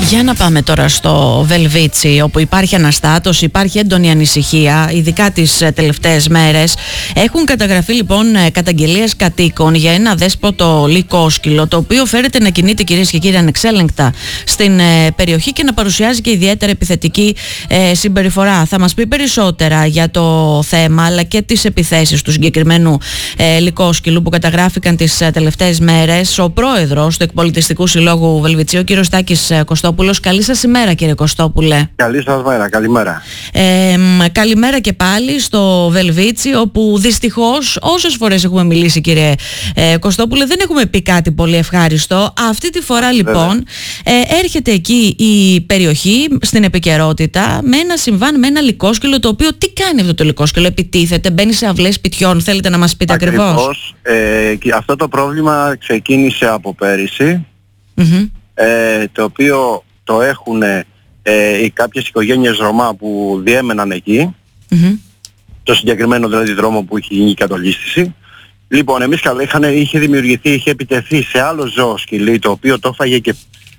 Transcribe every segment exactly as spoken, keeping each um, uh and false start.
Για να πάμε τώρα στο Βελβίτσι, όπου υπάρχει αναστάτωση, υπάρχει έντονη ανησυχία, ειδικά τις τελευταίες μέρες. Έχουν καταγραφεί λοιπόν καταγγελίες κατοίκων για ένα δέσποτο λυκόσκυλο, το οποίο φέρεται να κινείται, κυρίες και κύριοι, ανεξέλεγκτα στην ε, περιοχή και να παρουσιάζει και ιδιαίτερα επιθετική ε, συμπεριφορά. Θα μας πει περισσότερα για το θέμα, αλλά και τις επιθέσεις του συγκεκριμένου ε, λυκόσκυλου που καταγράφηκαν τις ε, τελευταίες μέρες ο πρόεδρος του Εκπολιτιστικού Συλλόγου Βελβιτσίου, κύριος Τάκης Κωστόπουλος. Καλή σας ημέρα, κύριε Κωστόπουλε. Καλή σας μέρα, καλημέρα. Ε, καλημέρα και πάλι στο Βελβίτσι, όπου δυστυχώς όσες φορές έχουμε μιλήσει, κύριε ε, Κωστόπουλε, δεν έχουμε πει κάτι πολύ ευχάριστο. Αυτή τη φορά λοιπόν ε, έρχεται εκεί η περιοχή στην επικαιρότητα με ένα συμβάν, με ένα λυκόσκυλο, το οποίο τι κάνει αυτό το λυκόσκυλο? Επιτίθεται, μπαίνει σε αυλές σπιτιών? Θέλετε να μας πείτε ακριβώς? Ακριβώς. Ε, και αυτό το πρόβλημα ξεκίνησε από πέρυσι, mm-hmm. ε, το οποίο το έχουν ε, οι κάποιες οικογένειες Ρωμά που διέμεναν εκεί, mm-hmm. το συγκεκριμένο δηλαδή δρόμο που είχε γίνει η κατολίσθηση. Λοιπόν, εμείς καλά είχαν, είχε δημιουργηθεί, είχε επιτεθεί σε άλλο ζώο σκυλί, το οποίο το έφαγε και,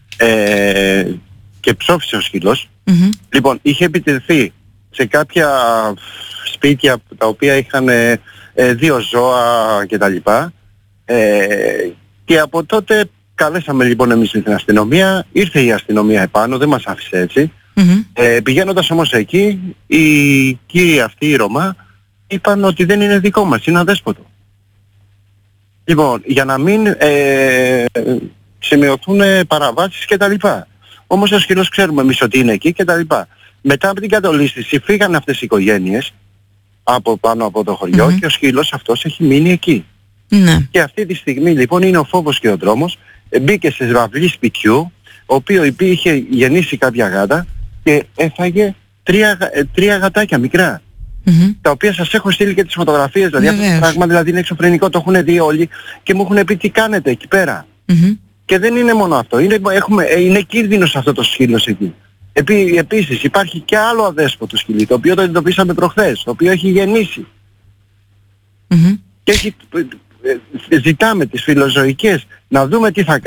ε, και ψόφισε ο σκύλος. Mm-hmm. Λοιπόν, είχε επιτεθεί σε κάποια σπίτια τα οποία είχαν ε, ε, δύο ζώα κτλ. Ε, και από τότε καλέσαμε λοιπόν εμείς την αστυνομία, ήρθε η αστυνομία επάνω, δεν μας άφησε έτσι. Mm-hmm. Ε, πηγαίνοντας όμως εκεί, οι κύριοι αυτοί οι Ρωμά είπαν ότι δεν είναι δικό μας, είναι αδέσποτο. Λοιπόν, για να μην ε, σημειωθούν παραβάσεις κτλ. Όμως ο σκύλος ξέρουμε εμείς ότι είναι εκεί κτλ. Μετά από την κατολίσθηση φύγαν αυτές οι οικογένειες από πάνω από το χωριό, mm-hmm. και ο σκύλος αυτός έχει μείνει εκεί. Ναι. Και αυτή τη στιγμή λοιπόν είναι ο φόβος και ο δρόμος. Μπήκε σε σβαυλή σπιτιού, ο οποίο είχε γεννήσει κάποια γάτα και έφαγε τρία, τρία γατάκια μικρά. Mm-hmm. Τα οποία σας έχω στείλει και τις φωτογραφίες, δηλαδή αυτό το πράγμα δηλαδή είναι εξωφρενικό, το έχουν δει όλοι και μου έχουν πει τι κάνετε εκεί πέρα. Mm-hmm. Και δεν είναι μόνο αυτό, είναι, έχουμε, είναι κίνδυνος αυτό το σκύλος εκεί. Επί, επίσης υπάρχει και άλλο αδέσποτο σκυλί, το οποίο το εντοπίσαμε προχθές, το οποίο έχει γεννήσει. Mm-hmm. Και έχει, ζητάμε τις φιλοζωικές να δούμε τι θα